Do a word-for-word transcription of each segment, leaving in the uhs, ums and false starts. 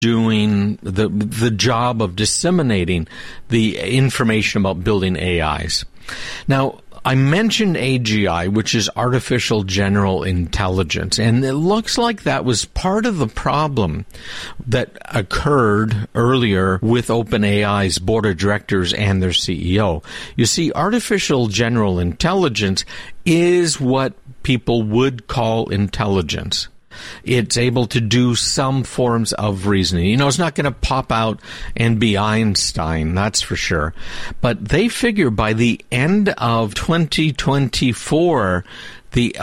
doing the the job of disseminating the information about building A Is. Now, I mentioned A G I, which is Artificial General Intelligence, and it looks like that was part of the problem that occurred earlier with OpenAI's board of directors and their C E O. You see, Artificial General Intelligence is what people would call intelligence. It's able to do some forms of reasoning. You know, it's not going to pop out and be Einstein, that's for sure. But they figure by the end of twenty twenty-four, the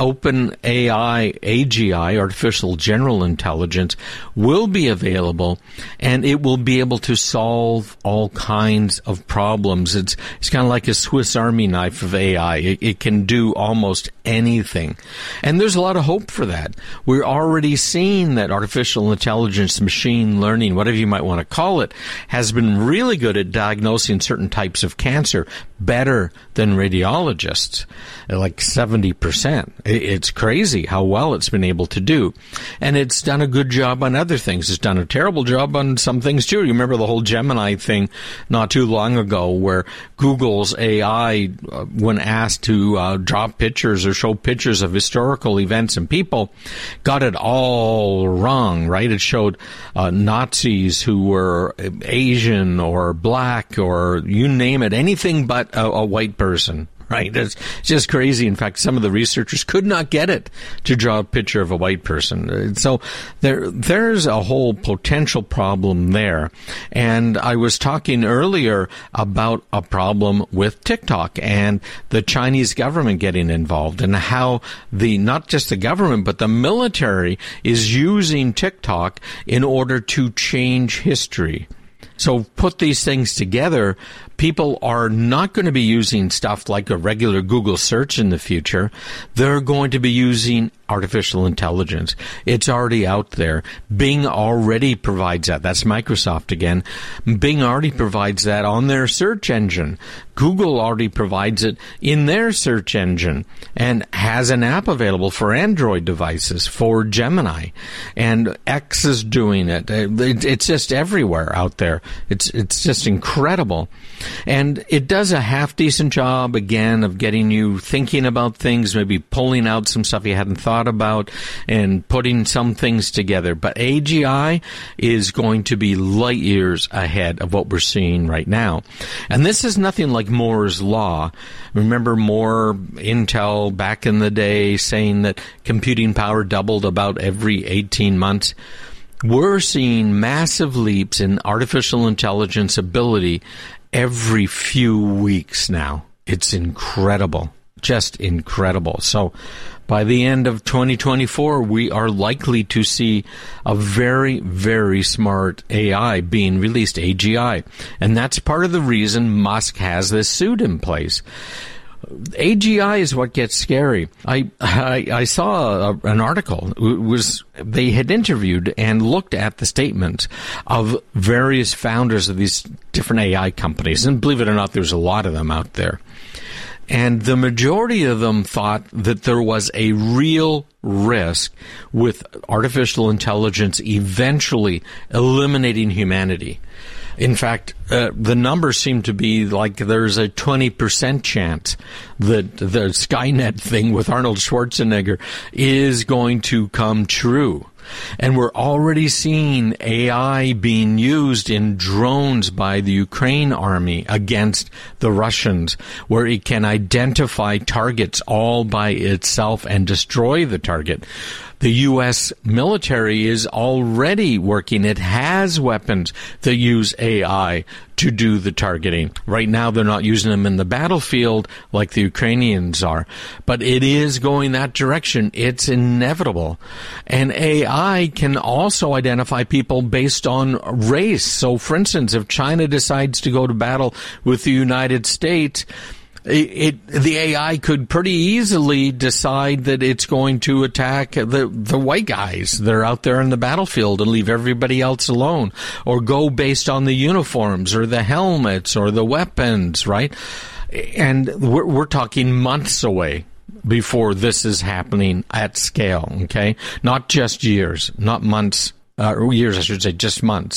OpenAI A G I, Artificial General Intelligence, will be available, and it will be able to solve all kinds of problems. It's it's kind of like a Swiss Army knife of A I. It, it can do almost anything. And there's a lot of hope for that. We're already seeing that artificial intelligence, machine learning, whatever you might want to call it, has been really good at diagnosing certain types of cancer better than radiologists, like seventy percent. It's crazy how well it's been able to do. And it's done a good job on other things. It's done a terrible job on some things, too. You remember the whole Gemini thing not too long ago where Google's A I, uh, when asked to uh, draw pictures or show pictures of historical events and people, got it all wrong, right? It showed uh, Nazis who were Asian or black or you name it, anything but a, a white person. Right. It's just crazy. In fact, some of the researchers could not get it to draw a picture of a white person. So there, there's a whole potential problem there. And I was talking earlier about a problem with TikTok and the Chinese government getting involved and how the, not just the government, but the military is using TikTok in order to change history. So put these things together, people are not going to be using stuff like a regular Google search in the future. They're going to be using artificial intelligence. It's already out there. Bing already provides that. That's Microsoft again. Bing already provides that on their search engine. Google already provides it in their search engine and has an app available for Android devices for Gemini. And X is doing it. It's just everywhere out there. It's it's just incredible. And it does a half-decent job, again, of getting you thinking about things, maybe pulling out some stuff you hadn't thought about and putting some things together. But A G I is going to be light years ahead of what we're seeing right now. And this is nothing like Moore's Law. Remember Moore, Intel, back in the day, saying that computing power doubled about every eighteen months? We're seeing massive leaps in artificial intelligence ability every few weeks now. It's incredible. Just incredible. So by the end of twenty twenty-four, we are likely to see a very, very smart A I being released, A G I. And that's part of the reason Musk has this suit in place. A G I is what gets scary. I I, I saw a, an article. It was they had interviewed and looked at the statements of various founders of these different A I companies, and believe it or not, there's a lot of them out there. And the majority of them thought that there was a real risk with artificial intelligence eventually eliminating humanity. In fact, uh, the numbers seem to be like there's a twenty percent chance that the Skynet thing with Arnold Schwarzenegger is going to come true. And we're already seeing A I being used in drones by the Ukraine army against the Russians, where it can identify targets all by itself and destroy the target. The U S military is already working. It has weapons that use A I to do the targeting. Right now, they're not using them in the battlefield like the Ukrainians are, but it is going that direction. It's inevitable. And A I can also identify people based on race. So, for instance, if China decides to go to battle with the United States, It, it, the A I could pretty easily decide that it's going to attack the, the white guys that are out there in the battlefield and leave everybody else alone, or go based on the uniforms or the helmets or the weapons, right? And we're, we're talking months away before this is happening at scale, okay? Not just years, not months, uh, or years, I should say, just months.